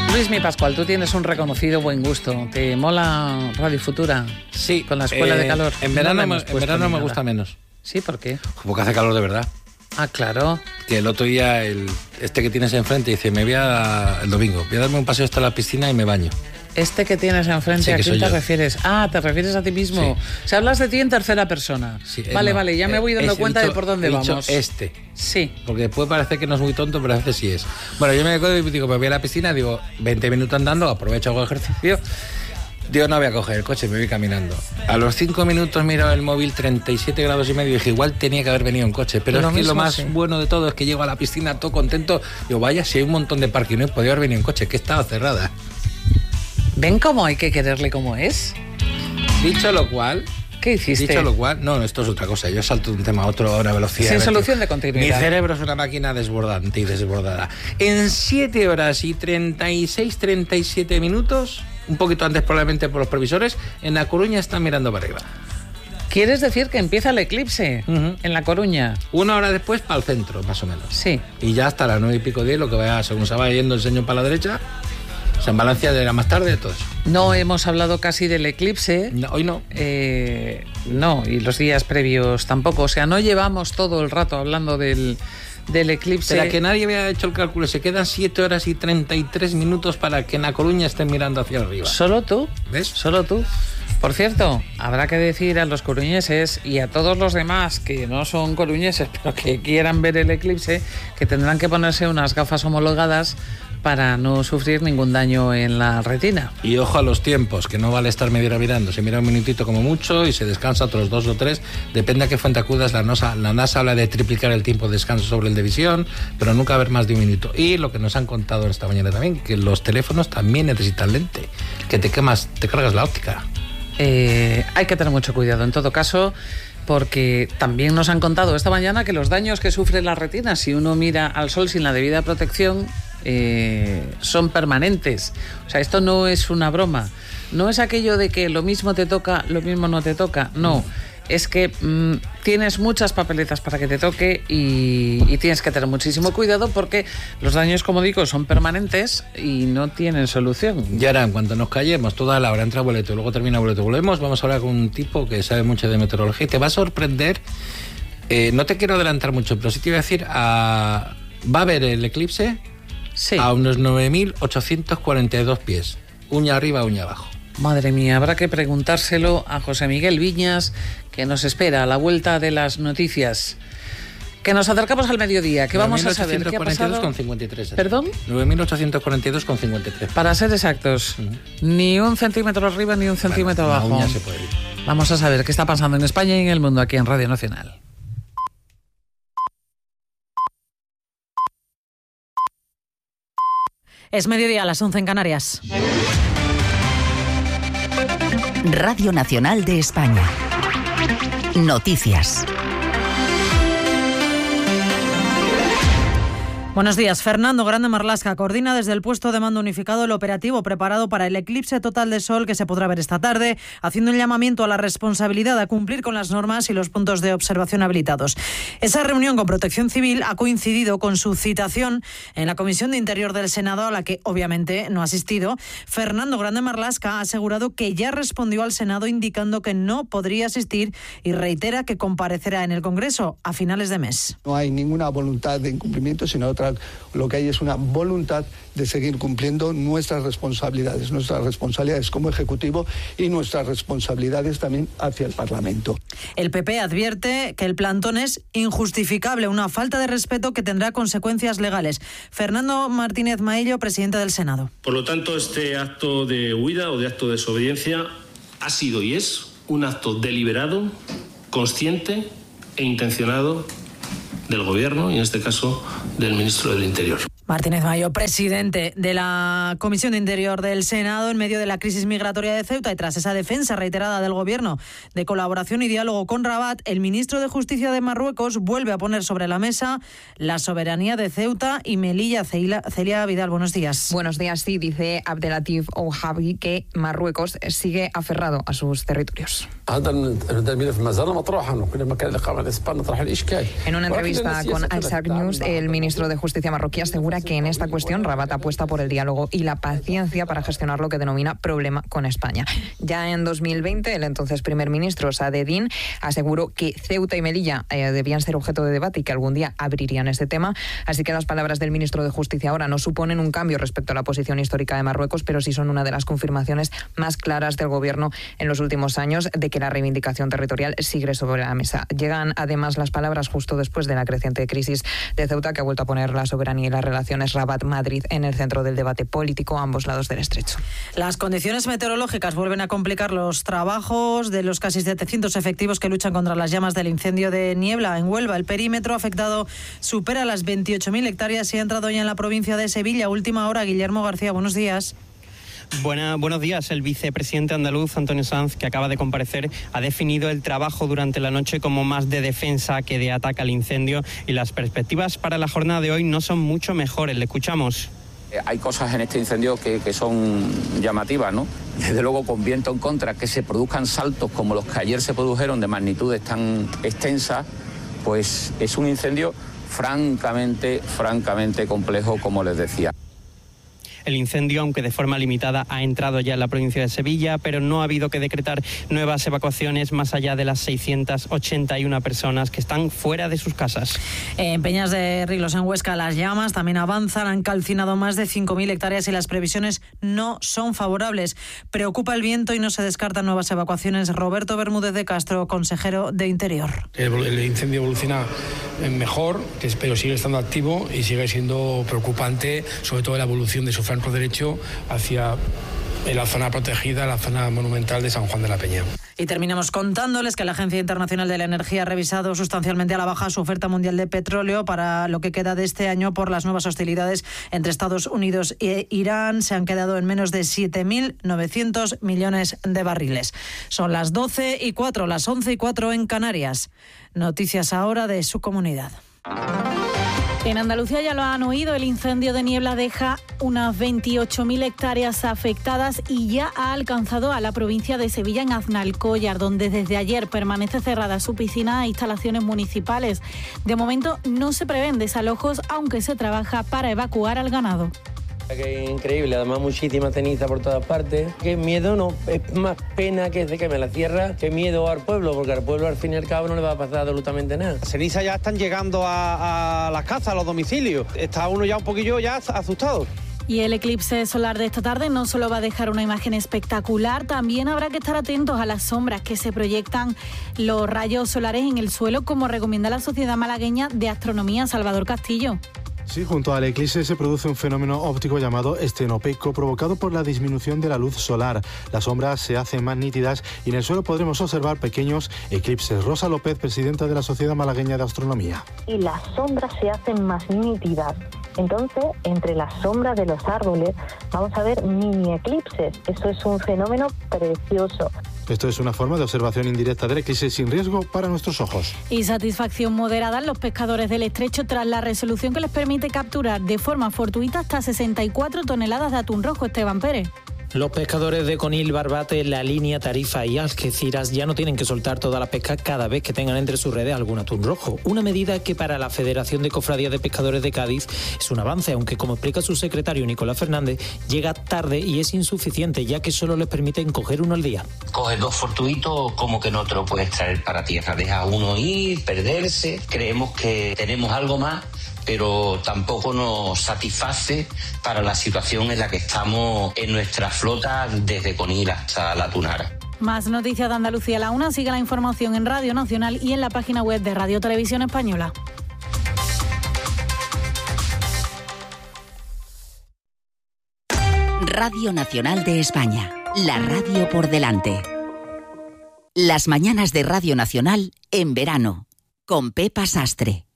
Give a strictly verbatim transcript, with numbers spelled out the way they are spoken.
Luismi Pascual, tú tienes un reconocido buen gusto. ¿Te mola Radio Futura? Sí. Con la escuela eh, de calor. En verano, no me, en verano me gusta menos. ¿Sí? ¿Por qué? Porque hace calor de verdad. Ah, claro. Que el otro día, el, este que tienes enfrente, dice, me voy a, el domingo, voy a darme un paseo hasta la piscina y me baño. Este que tienes enfrente, Sí, ¿a que quién soy te yo. refieres? Ah, ¿te refieres a ti mismo? Sí. Si hablas de ti en tercera persona. Sí, eh, vale, no, vale, ya eh, me voy dando es- he cuenta dicho- de por dónde he dicho vamos. este. Sí. Porque puede parecer que no es muy tonto, pero a veces sí es. Bueno, yo me acuerdo y digo, me voy a la piscina, digo, veinte minutos andando, aprovecho, hago ejercicio. Digo, no voy a coger el coche, me voy caminando. A los cinco minutos miro el móvil, treinta y siete grados y medio, y dije, igual tenía que haber venido en coche. Pero Lo es que mismo, lo más sí. bueno de todo es que llego a la piscina todo contento. Digo, vaya, si hay un montón de parking, no he podido haber venido en coche, que estaba cerrada. ¿Ven cómo hay que quererle como es? Dicho lo cual... ¿Qué hiciste? Dicho lo cual, no, esto es otra cosa. Yo salto de un tema a otro a una velocidad. Sin de- solución de Mi continuidad. cerebro es una máquina desbordante y desbordada. En siete horas y treinta y seis, treinta y siete minutos, un poquito antes probablemente por los previsores, en La Coruña están mirando para arriba. ¿Quieres decir que empieza el eclipse Ujú. en La Coruña? Una hora después para el centro, más o menos. Sí. Y ya hasta las nueve y pico diez, lo que vaya, según se va yendo el señor para la derecha, San Valencia de la más tarde, todo eso. No hemos hablado casi del eclipse. No, hoy no. Eh, no, y los días previos tampoco. O sea, no llevamos todo el rato hablando del, del eclipse. Para que nadie había hecho el cálculo, se quedan siete horas y treinta y tres minutos para que en La Coruña estén mirando hacia arriba. ¿Solo tú? ¿Ves? ¿Solo tú? Por cierto, habrá que decir a los coruñeses y a todos los demás que no son coruñeses, pero que quieran ver el eclipse, que tendrán que ponerse unas gafas homologadas para no sufrir ningún daño en la retina. Y ojo a los tiempos, que no vale estar media hora mirando. Se mira un minutito como mucho y se descansa otros dos o tres. Depende a qué fuente acudas. La NASA, la NASA habla de triplicar el tiempo de descanso sobre el de visión, pero nunca ver más de un minuto. Y lo que nos han contado esta mañana también, que los teléfonos también necesitan lente, que te quemas, te cargas la óptica. Eh, hay que tener mucho cuidado en todo caso, porque también nos han contado esta mañana que los daños que sufre la retina si uno mira al sol sin la debida protección eh, son permanentes. O sea, esto no es una broma. No es aquello de que lo mismo te toca, lo mismo no te toca. No. Es que mmm, tienes muchas papeletas para que te toque y, y tienes que tener muchísimo cuidado porque los daños, como digo, son permanentes y no tienen solución. Y ahora, en cuanto nos callemos, toda la hora entra boleto y luego termina boleto, volvemos, vamos a hablar con un tipo que sabe mucho de meteorología y te va a sorprender. Eh, no te quiero adelantar mucho, pero sí te iba a decir, a, va a haber el eclipse Sí. a unos nueve mil ochocientos cuarenta y dos pies, uña arriba, uña abajo. Madre mía, habrá que preguntárselo a José Miguel Viñas, que nos espera a la vuelta de las noticias. Que nos acercamos al mediodía, que vamos a saber qué ha pasado. con cincuenta y tres. ¿Perdón? nueve mil ochocientos cuarenta y dos con cincuenta y tres. Para ser exactos, Uh-huh. ni un centímetro arriba ni un centímetro Bueno, abajo. una uña se puede ir. Vamos a saber qué está pasando en España y en el mundo aquí en Radio Nacional. Es mediodía a las once en Canarias. Radio Nacional de España. Noticias. Buenos días. Fernando Grande Marlaska coordina desde el puesto de mando unificado el operativo preparado para el eclipse total de sol que se podrá ver esta tarde, haciendo un llamamiento a la responsabilidad a cumplir con las normas y los puntos de observación habilitados. Esa reunión con Protección Civil ha coincidido con su citación en la Comisión de Interior del Senado, a la que obviamente no ha asistido. Fernando Grande Marlaska ha asegurado que ya respondió al Senado indicando que no podría asistir y reitera que comparecerá en el Congreso a finales de mes. No hay ninguna voluntad de incumplimiento, sino otra. Lo que hay es una voluntad de seguir cumpliendo nuestras responsabilidades, nuestras responsabilidades como Ejecutivo y nuestras responsabilidades también hacia el Parlamento. El P P advierte que el plantón es injustificable, una falta de respeto que tendrá consecuencias legales. Fernando Martínez Maillo, presidente del Senado. Por lo tanto, este acto de huida o de acto de desobediencia ha sido y es un acto deliberado, consciente e intencionado del Gobierno y, en este caso, del Ministro del Interior. Martínez Maillo, presidente de la Comisión de Interior del Senado, en medio de la crisis migratoria de Ceuta y tras esa defensa reiterada del Gobierno de colaboración y diálogo con Rabat, el ministro de Justicia de Marruecos vuelve a poner sobre la mesa la soberanía de Ceuta y Melilla. Celia, Celia Vidal, buenos días. Buenos días, sí, dice Abdelatif Ouhabi que Marruecos sigue aferrado a sus territorios. En una entrevista con Al Sarg News, el ministro ministro de Justicia marroquí asegura que en esta cuestión Rabat apuesta por el diálogo y la paciencia para gestionar lo que denomina problema con España. Ya en dos mil veinte, el entonces primer ministro Saadedine aseguró que Ceuta y Melilla eh, debían ser objeto de debate y que algún día abrirían este tema. Así que las palabras del ministro de Justicia ahora no suponen un cambio respecto a la posición histórica de Marruecos, pero sí son una de las confirmaciones más claras del gobierno en los últimos años de que la reivindicación territorial sigue sobre la mesa. Llegan además las palabras justo después de la creciente crisis de Ceuta, que ha vuelto a poner la soberanía y las relaciones Rabat-Madrid en el centro del debate político a ambos lados del estrecho. Las condiciones meteorológicas vuelven a complicar los trabajos de los casi setecientos efectivos que luchan contra las llamas del incendio de Niebla en Huelva. El perímetro afectado supera las veintiocho mil hectáreas y ha entrado ya en la provincia de Sevilla. Última hora, Guillermo García, buenos días. Buena, buenos días. El vicepresidente andaluz, Antonio Sanz, que acaba de comparecer, ha definido el trabajo durante la noche como más de defensa que de ataque al incendio, y las perspectivas para la jornada de hoy no son mucho mejores. Le escuchamos. Hay cosas en este incendio que, que son llamativas, ¿no? Desde luego, con viento en contra, que se produzcan saltos como los que ayer se produjeron de magnitudes tan extensas, pues es un incendio francamente, francamente complejo, como les decía. El incendio, aunque de forma limitada, ha entrado ya en la provincia de Sevilla, pero no ha habido que decretar nuevas evacuaciones más allá de las seiscientas ochenta y una personas que están fuera de sus casas. En Peñas de Ríos, en Huesca, las llamas también avanzan, han calcinado más de cinco mil hectáreas y las previsiones no son favorables. Preocupa el viento y no se descartan nuevas evacuaciones. Roberto Bermúdez de Castro, consejero de Interior. El, el incendio evoluciona mejor, pero sigue estando activo y sigue siendo preocupante, sobre todo la evolución de su flanco derecho hacia la zona protegida, la zona monumental de San Juan de la Peña. Y terminamos contándoles que la Agencia Internacional de la Energía ha revisado sustancialmente a la baja su oferta mundial de petróleo para lo que queda de este año por las nuevas hostilidades entre Estados Unidos e Irán. Se han quedado en menos de siete mil novecientos millones de barriles. Son las doce y cuatro, las once y cuatro en Canarias. Noticias ahora de su comunidad. En Andalucía ya lo han oído, el incendio de Niebla deja unas veintiocho mil hectáreas afectadas y ya ha alcanzado a la provincia de Sevilla, en Aznalcóllar, donde desde ayer permanece cerrada su piscina e instalaciones municipales. De momento no se prevén desalojos, aunque se trabaja para evacuar al ganado. Que es increíble, además muchísima ceniza por todas partes. Que miedo no, es más pena que de que me la cierra, que miedo al pueblo, porque al pueblo al fin y al cabo no le va a pasar absolutamente nada. Las cenizas ya están llegando a, a las casas, a los domicilios. Está uno ya un poquillo ya asustado. Y el eclipse solar de esta tarde no solo va a dejar una imagen espectacular, también habrá que estar atentos a las sombras que se proyectan los rayos solares en el suelo, como recomienda la Sociedad Malagueña de Astronomía, Salvador Castillo. Sí, junto al eclipse se produce un fenómeno óptico llamado estenopeico provocado por la disminución de la luz solar. Las sombras se hacen más nítidas y en el suelo podremos observar pequeños eclipses. Rosa López, presidenta de la Sociedad Malagueña de Astronomía. Y las sombras se hacen más nítidas. Entonces, entre las sombras de los árboles vamos a ver mini eclipses. Eso es un fenómeno precioso. Esto es una forma de observación indirecta del eclipse sin riesgo para nuestros ojos. Y satisfacción moderada en los pescadores del estrecho tras la resolución que les permite capturar de forma fortuita hasta sesenta y cuatro toneladas de atún rojo. Esteban Pérez. Los pescadores de Conil, Barbate, La Línea, Tarifa y Algeciras ya no tienen que soltar toda la pesca cada vez que tengan entre sus redes algún atún rojo. Una medida que para la Federación de Cofradías de Pescadores de Cádiz es un avance, aunque como explica su secretario Nicolás Fernández, llega tarde y es insuficiente, ya que solo les permiten coger uno al día. Coges dos fortuitos, como que no te lo puedes traer para tierra. Deja uno ir, perderse. Creemos que tenemos algo más, pero tampoco nos satisface para la situación en la que estamos en nuestra flota desde Conil hasta La Tunara. Más noticias de Andalucía a la una. Sigue la información en Radio Nacional y en la página web de Radio Televisión Española. Radio Nacional de España, la radio por delante. Las mañanas de Radio Nacional en verano, con Pepa Sastre.